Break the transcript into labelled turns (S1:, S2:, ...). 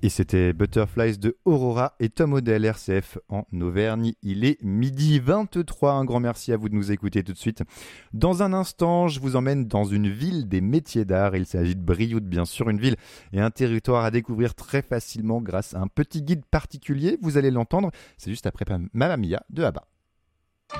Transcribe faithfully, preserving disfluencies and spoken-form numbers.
S1: Et c'était Butterflies de Aurora et Tom Odell, R C F en Auvergne. Il est midi vingt-trois. Un grand merci à vous de nous écouter tout de suite. Dans un instant, je vous emmène dans une ville des métiers d'art. Il s'agit de Brioude, bien sûr, une ville et un territoire à découvrir très facilement grâce à un petit guide particulier. Vous allez l'entendre, c'est juste après Mamma Mia de ABBA.